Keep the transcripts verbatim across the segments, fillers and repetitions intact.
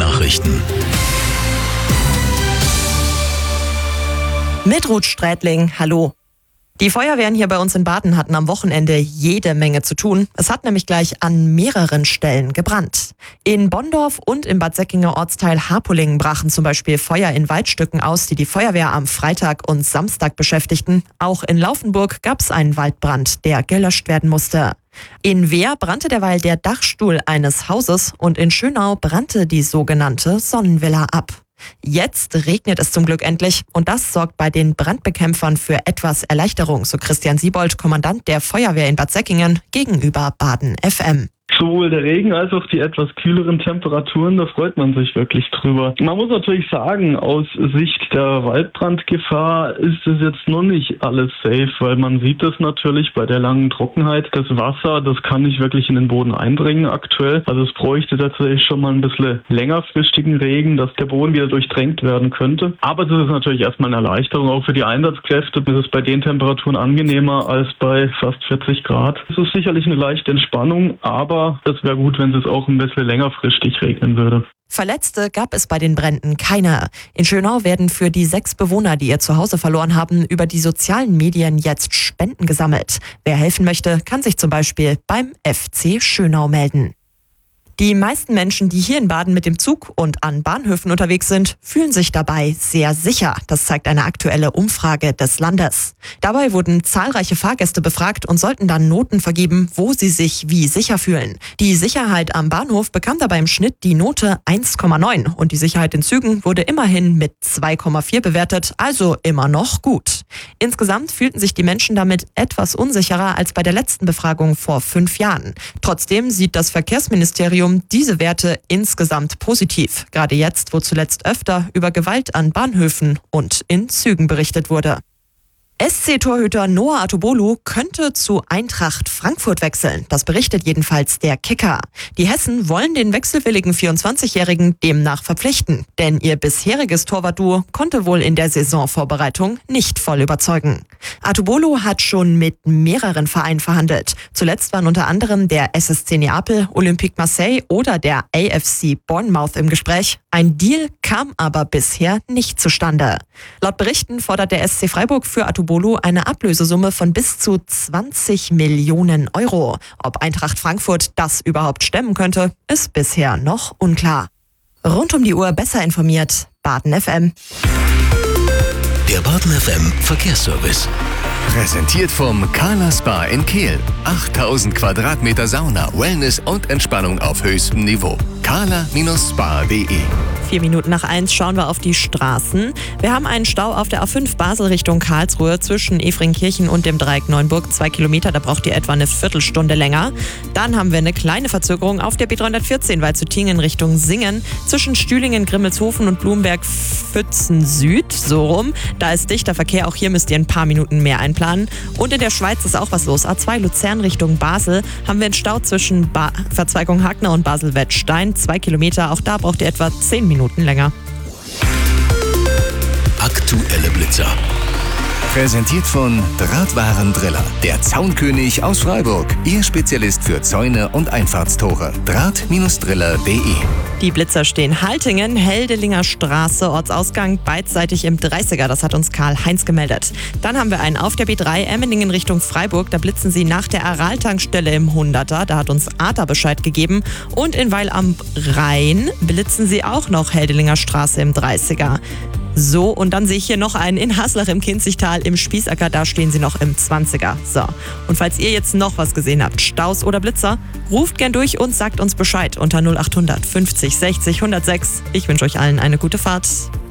Nachrichten. Mit Ruth Strätling, hallo. Die Feuerwehren hier bei uns in Baden hatten am Wochenende jede Menge zu tun. Es hat nämlich gleich an mehreren Stellen gebrannt. In Bonndorf und im Bad Säckinger Ortsteil Harpolingen brachen zum Beispiel Feuer in Waldstücken aus, die die Feuerwehr am Freitag und Samstag beschäftigten. Auch in Laufenburg gab es einen Waldbrand, der gelöscht werden musste. In Wehr brannte derweil der Dachstuhl eines Hauses und in Schönau brannte die sogenannte Sonnenvilla ab. Jetzt regnet es zum Glück endlich und das sorgt bei den Brandbekämpfern für etwas Erleichterung, so Christian Siebold, Kommandant der Feuerwehr in Bad Säckingen, gegenüber Baden F M. Sowohl der Regen als auch die etwas kühleren Temperaturen, da freut man sich wirklich drüber. Man muss natürlich sagen, aus Sicht der Waldbrandgefahr ist es jetzt noch nicht alles safe, weil man sieht das natürlich bei der langen Trockenheit. Das Wasser, das kann nicht wirklich in den Boden eindringen aktuell. Also es bräuchte tatsächlich schon mal ein bisschen längerfristigen Regen, dass der Boden wieder durchdrängt werden könnte. Aber das ist natürlich erstmal eine Erleichterung. Auch für die Einsatzkräfte ist es bei den Temperaturen angenehmer als bei fast vierzig Grad. Es ist sicherlich eine leichte Entspannung, aber das wäre gut, wenn es auch ein bisschen längerfristig regnen würde. Verletzte gab es bei den Bränden keine. In Schönau werden für die sechs Bewohner, die ihr Zuhause verloren haben, über die sozialen Medien jetzt Spenden gesammelt. Wer helfen möchte, kann sich zum Beispiel beim F C Schönau melden. Die meisten Menschen, die hier in Baden mit dem Zug und an Bahnhöfen unterwegs sind, fühlen sich dabei sehr sicher. Das zeigt eine aktuelle Umfrage des Landes. Dabei wurden zahlreiche Fahrgäste befragt und sollten dann Noten vergeben, wo sie sich wie sicher fühlen. Die Sicherheit am Bahnhof bekam dabei im Schnitt die Note eins Komma neun und die Sicherheit in Zügen wurde immerhin mit zwei Komma vier bewertet, also immer noch gut. Insgesamt fühlten sich die Menschen damit etwas unsicherer als bei der letzten Befragung vor fünf Jahren. Trotzdem sieht das Verkehrsministerium diese Werte insgesamt positiv. Gerade jetzt, wo zuletzt öfter über Gewalt an Bahnhöfen und in Zügen berichtet wurde. S C-Torhüter Noah Atubolu könnte zu Eintracht Frankfurt wechseln. Das berichtet jedenfalls der Kicker. Die Hessen wollen den wechselwilligen vierundzwanzigjährigen demnach verpflichten. Denn ihr bisheriges Torwartduo konnte wohl in der Saisonvorbereitung nicht voll überzeugen. Atubolu hat schon mit mehreren Vereinen verhandelt. Zuletzt waren unter anderem der S S C Neapel, Olympique Marseille oder der A F C Bournemouth im Gespräch. Ein Deal kam aber bisher nicht zustande. Laut Berichten fordert der S C Freiburg für Atubolu eine Ablösesumme von bis zu zwanzig Millionen Euro. Ob Eintracht Frankfurt das überhaupt stemmen könnte, ist bisher noch unklar. Rund um die Uhr besser informiert, Baden F M. Der Baden F M Verkehrsservice. Präsentiert vom Carla Spa in Kehl. achttausend Quadratmeter Sauna, Wellness und Entspannung auf höchstem Niveau. carla Spa punkt de. Vier Minuten nach eins schauen wir auf die Straßen. Wir haben einen Stau auf der A fünf Basel Richtung Karlsruhe zwischen Efringkirchen und dem Dreieck Neuenburg. Zwei Kilometer, da braucht ihr etwa eine Viertelstunde länger. Dann haben wir eine kleine Verzögerung auf der B dreihundertvierzehn Waldshüttingen Richtung Singen. Zwischen Stühlingen, Grimmelshofen und Blumberg-Pfützen Süd, so rum. Da ist dichter Verkehr, auch hier müsst ihr ein paar Minuten mehr einplanen. Und in der Schweiz ist auch was los. A zwei Luzern Richtung Basel haben wir einen Stau zwischen ba- Verzweigung Hagner und Basel-Wettstein. Zwei Kilometer, auch da braucht ihr etwa zehn Minuten länger. Aktuelle Blitzer. Präsentiert von Drahtwarendriller, der Zaunkönig aus Freiburg. Ihr Spezialist für Zäune und Einfahrtstore. Draht Driller punkt de. Die Blitzer stehen Haltingen, Heldelinger Straße, Ortsausgang beidseitig im dreißiger. Das hat uns Karl-Heinz gemeldet. Dann haben wir einen auf der B drei Emmendingen Richtung Freiburg. Da blitzen sie nach der Aral-Tankstelle im hunderter. Da hat uns Arta Bescheid gegeben. Und in Weil am Rhein blitzen sie auch noch Heldelinger Straße im dreißiger. So, und dann sehe ich hier noch einen in Haslach im Kinzigtal im Spießacker, da stehen sie noch im zwanziger. So, und falls ihr jetzt noch was gesehen habt, Staus oder Blitzer, ruft gern durch und sagt uns Bescheid unter null acht hundert fünfzig sechzig hundertsechs. Ich wünsche euch allen eine gute Fahrt.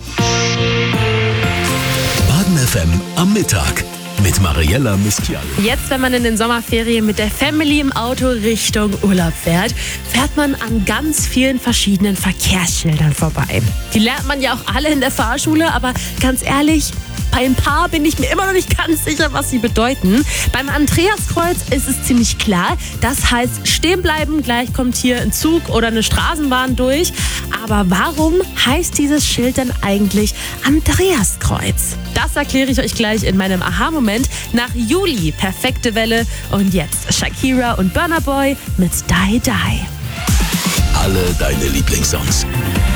Baden F M am Mittag mit Mariella Mistial. Jetzt, wenn man in den Sommerferien mit der Family im Auto Richtung Urlaub fährt, fährt man an ganz vielen verschiedenen Verkehrsschildern vorbei. Die lernt man ja auch alle in der Fahrschule, aber ganz ehrlich, bei ein paar bin ich mir immer noch nicht ganz sicher, was sie bedeuten. Beim Andreaskreuz ist es ziemlich klar. Das heißt, stehen bleiben, gleich kommt hier ein Zug oder eine Straßenbahn durch. Aber warum heißt dieses Schild denn eigentlich Andreaskreuz? Das erkläre ich euch gleich in meinem Aha-Moment nach Juli. Perfekte Welle. Und jetzt Shakira und Burna Boy mit Die Die. Alle deine Lieblingssongs.